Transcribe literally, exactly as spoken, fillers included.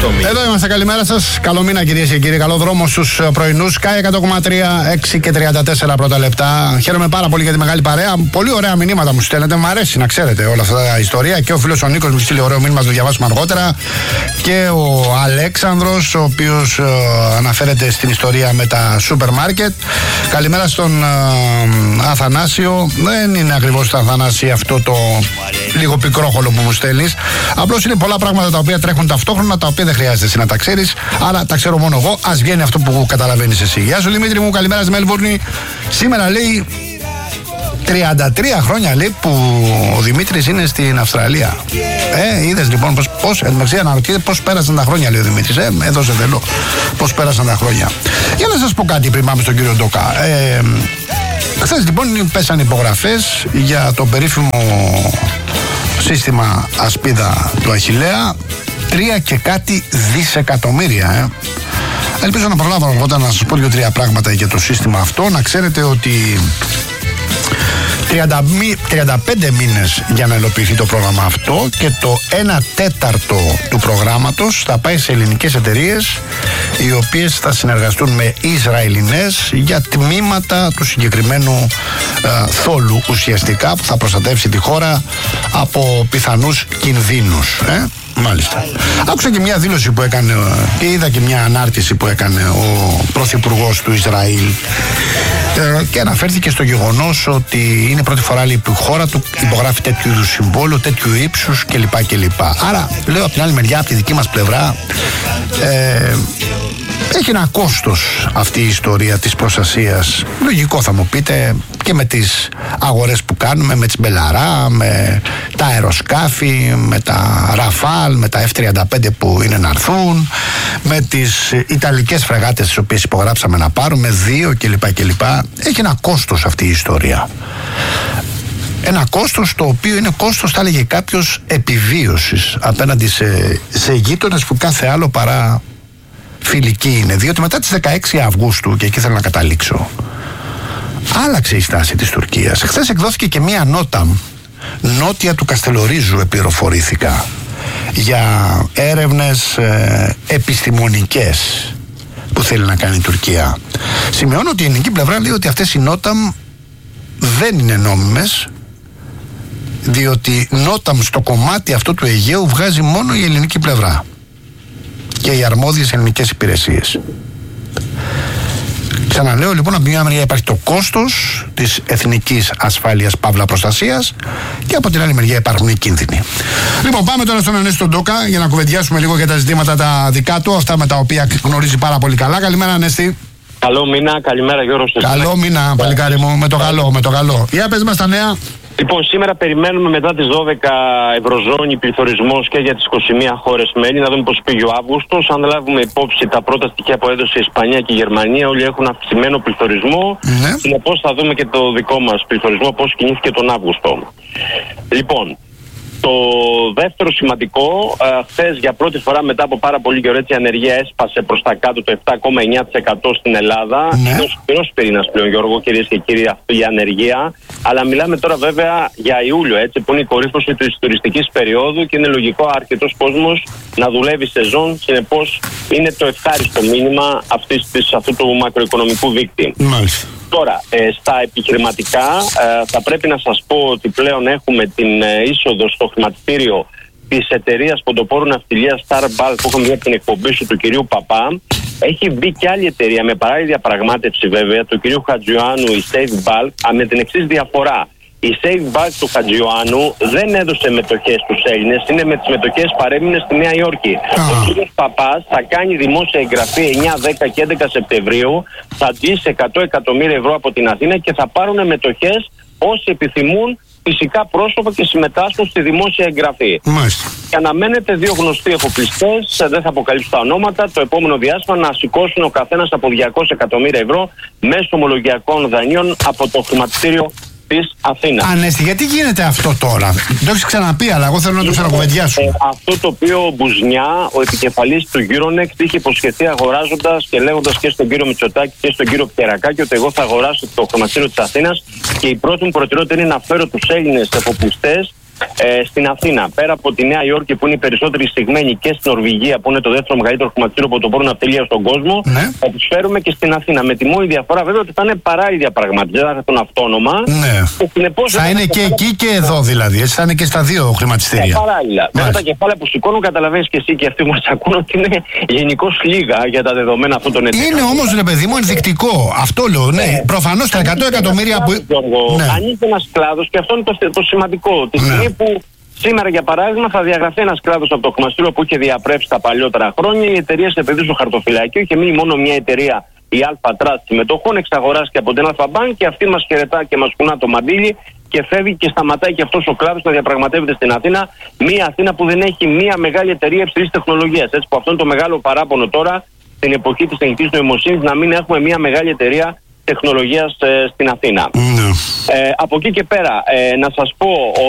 Εδώ είμαστε, καλημέρα σας. Καλό μήνα, κυρίες και κύριοι. Καλό δρόμο στους πρωινούς. Sky εκατό κόμμα τρία, έξι και τριάντα τέσσερα πρώτα λεπτά. Χαίρομαι πάρα πολύ για τη μεγάλη παρέα. Πολύ ωραία μηνύματα μου στέλνετε. Μ' αρέσει να ξέρετε όλα αυτά τα ιστορία. Και ο φίλος ο Νίκος μου στείλει ωραίο μήνυμα, θα το διαβάσουμε αργότερα. Και ο Αλέξανδρος, ο οποίος ε, αναφέρεται στην ιστορία με τα σούπερ μάρκετ. Καλημέρα στον ε, Αθανάσιο. Δεν είναι ακριβώς το Αθανάσιο αυτό το λίγο πικρόχολο που μου στέλνεις. Απλώς είναι πολλά πράγματα τα οποία τρέχουν ταυτόχρονα, τα οποία δεν χρειάζεται εσύ να τα ξέρεις. Άρα τα ξέρω μόνο εγώ. Ας βγαίνει αυτό που καταλαβαίνεις εσύ. Γεια σου Δημήτρη μου, καλημέρα στη Μέλβουρνη. Σήμερα λέει τριάντα τρία χρόνια λέει που ο Δημήτρης είναι στην Αυστραλία. Ε, είδες λοιπόν πώς, πώς εντωμεταξύ αναρωτιέται πώς πέρασαν τα χρόνια, λέει ο Δημήτρης. Ε, έδωσε θέλω πώς πέρασαν τα χρόνια. Για να σας πω κάτι πριν πάμε στον κύριο Ντόκα. Ε, χθες λοιπόν πέσαν υπογραφές για το περίφημο σύστημα ασπίδα του Αχιλλέα. Τρία και κάτι δισεκατομμύρια, ε. Ελπίζω να προλάβω αργότερα να σας πω δύο-τρία πράγματα για το σύστημα αυτό. Να ξέρετε ότι τριάντα πέντε μήνες για να υλοποιηθεί το πρόγραμμα αυτό και το ένα τέταρτο του προγράμματος θα πάει σε ελληνικές εταιρείες, οι οποίες θα συνεργαστούν με Ισραηλινές για τμήματα του συγκεκριμένου ε, θόλου ουσιαστικά, που θα προστατεύσει τη χώρα από πιθανούς κινδύνους. Ε? Μάλιστα. Άκουσα και μια δήλωση που έκανε και είδα και μια ανάρτηση που έκανε ο πρωθυπουργός του Ισραήλ και αναφέρθηκε στο γεγονός ότι είναι πρώτη φορά λέει, που η χώρα του υπογράφει τέτοιου είδους συμβόλαιο, τέτοιου ύψους κλπ. κλπ. Άρα λέω από την άλλη μεριά, από τη δική μας πλευρά, ε, έχει ένα κόστος αυτή η ιστορία της προστασίας. Λογικό θα μου πείτε, και με τις αγορές που κάνουμε, με τις Μπελαρά, με τα αεροσκάφη, με τα Ραφάλ, με τα εφ τριάντα πέντε που είναι να έρθουν, με τις Ιταλικές φρεγάτες τις οποίες υπογράψαμε να πάρουμε, δύο κλπ. κλπ. Έχει ένα κόστος αυτή η ιστορία. Ένα κόστος το οποίο είναι κόστος, θα έλεγε κάποιος, επιβίωσης απέναντι σε, σε γείτονες που κάθε άλλο παρά φιλική είναι. Διότι μετά τις δεκαέξι Αυγούστου, και εκεί θέλω να καταλήξω, άλλαξε η στάση της Τουρκίας. Χθες εκδόθηκε και μία νότα νότια του Καστελορίζου, επιροφορήθηκα, για έρευνες ε, επιστημονικές που θέλει να κάνει η Τουρκία. Σημειώνω ότι η ελληνική πλευρά λέει ότι αυτές οι νόταμ δεν είναι νόμιμες, διότι νόταμ στο κομμάτι αυτό του Αιγαίου βγάζει μόνο η ελληνική πλευρά και οι αρμόδιες ελληνικές υπηρεσίες. Ξαναλέω λοιπόν, από μια μεριά υπάρχει το κόστος της εθνικής ασφάλειας παύλα προστασίας και από την άλλη μεριά υπάρχουν οι κίνδυνοι. Λοιπόν, πάμε τώρα στον Ανέστη τον Ντόκα για να κουβεντιάσουμε λίγο για τα ζητήματα τα δικά του, αυτά με τα οποία γνωρίζει πάρα πολύ καλά. Καλημέρα Ανέστη. Καλό μήνα, καλημέρα Γιώργο. Καλό μήνα, παλικάρι μου, με το καλό, με το καλό. Για πες μας τα νέα. Λοιπόν, σήμερα περιμένουμε μετά τις δώδεκα ευρωζώνη πληθωρισμός και για τις είκοσι μία χώρες μέλη, να δούμε πώς πήγε ο Αύγουστος. Αν λάβουμε υπόψη τα πρώτα στοιχεία που έδωσε η Ισπανία και η Γερμανία, όλοι έχουν αυξημένο πληθωρισμό. Ναι. Συνεπώς θα δούμε και το δικό μας πληθωρισμό, πώς κινήθηκε τον Αύγουστο. Λοιπόν, το δεύτερο σημαντικό, ε, χθες για πρώτη φορά μετά από πάρα πολύ καιρό, έτσι, η ανεργία έσπασε προς τα κάτω το επτά κόμμα εννιά τοις εκατό στην Ελλάδα. Ναι. Είναι ο σκληρός πυρήνας πλέον, Γιώργο, κυρίες και κύριοι, αυτή η ανεργία. Αλλά μιλάμε τώρα βέβαια για Ιούλιο, έτσι, που είναι η κορύφωση της τουριστικής περίοδου και είναι λογικό αρκετός κόσμος να δουλεύει σεζόν. Συνεπώς είναι το ευχάριστο μήνυμα αυτής, της, αυτού του μακροοικονομικού δείκτη. Μάλιστα. Τώρα, ε, στα επιχειρηματικά ε, θα πρέπει να σας πω ότι πλέον έχουμε την ε, είσοδο στο χρηματιστήριο της εταιρείας ποντοπόρου ναυτιλίας Star Bulk, που έχουμε δει από την εκπομπή σου του κυρίου Παπά. Έχει μπει και άλλη εταιρεία με παράλληλη διαπραγμάτευση βέβαια, του κυρίου Χατζιωάννου, η Safe Bulk, με την εξής διαφορά. Η Safe Bulk του Χατζιωάννου δεν έδωσε μετοχές στους Έλληνες, είναι με τις μετοχές παρέμεινε στη Νέα Υόρκη. Oh. Ο κύριος Παπάς θα κάνει δημόσια εγγραφή εννιά, δέκα και έντεκα Σεπτεμβρίου, θα ντύσει εκατό εκατομμύρια ευρώ από την Αθήνα και θα πάρουν μετοχές όσοι επιθυμούν, φυσικά πρόσωπα, και συμμετάσχουν στη δημόσια εγγραφή. Μάλιστα. Και αναμένεται δύο γνωστοί εφοπλιστές, δεν θα αποκαλύψω τα ονόματα, το επόμενο διάστημα να σηκώσουν ο καθένας από διακόσια εκατομμύρια ευρώ μέσω ομολογιακών δανείων από το χρηματιστήριο της Αθήνας. Ανέστη, γιατί γίνεται αυτό τώρα? Το έχεις ξαναπεί, αλλά εγώ θέλω να το ξανακουβεντιάσω. Ε, αυτό το οποίο ο Μπουζνιά, ο επικεφαλής του Euronext, είχε υποσχεθεί αγοράζοντας και λέγοντας και στον κύριο Μητσοτάκη και στον κύριο Πιερακάκη ότι εγώ θα αγοράσω το χρηματιστήριο της Αθήνας και η πρώτη μου προτεραιότητα είναι να φέρω τους Έλληνες εφοπλιστές Ε, στην Αθήνα, πέρα από τη Νέα Υόρκη που είναι οι περισσότεροι εισηγμένοι και στην Νορβηγία που είναι το δεύτερο μεγαλύτερο χρηματιστήριο πρωτοπόρου ναυτιλίας στον κόσμο, ναι. θα τους φέρουμε και στην Αθήνα. Με τη μόνη διαφορά βέβαια ότι θα είναι παράλληλη διαπραγμάτευση, δεν θα έρθουν αυτόνομα. Ναι. Συνεπώς, θα είναι και εκεί και εδώ δηλαδή, έτσι, θα είναι και στα δύο χρηματιστήρια. Ε, παράλληλα. Βέβαια τα κεφάλαια που σηκώνουν, καταλαβαίνεις και εσύ και αυτοί που μας ακούν ότι είναι γενικώς λίγα για τα δεδομένα αυτών των εταιρεών. Είναι όμως, ρε παιδί μου, ενδεικτικό. Αυτό λέω, ναι. Ε, Προφανώς τα εκατό εκατομμύρια που. Ναι. Ανοίγει ένας κλάδος και αυτό είναι το, το σημαντικό. Τη στιγμή ναι. που σήμερα, για παράδειγμα, θα διαγραφεί ένας κλάδος από το χρηματιστήριο που είχε διαπρέψει τα παλιότερα χρόνια. Οι εταιρείες επενδύσουν στο χαρτοφυλάκιο. Είχε μείνει μόνο μια εταιρεία, η Alpha Trust συμμετοχών, εξαγοράστηκε από την Alpha Bank και αυτή μας χαιρετά και μας κουνά το μαντίλι και φεύγει και σταματάει και αυτός ο κλάδος να διαπραγματεύεται στην Αθήνα. Μια Αθήνα που δεν έχει μια μεγάλη εταιρεία υψηλής τεχνολογίας. Έτσι, που αυτό είναι το μεγάλο παράπονο τώρα, στην εποχή της τεχνητής νοημοσύνης, να μην έχουμε μια μεγάλη εταιρεία τεχνολογίας ε, στην Αθήνα. Mm. Ε, από εκεί και πέρα, ε, να σας πω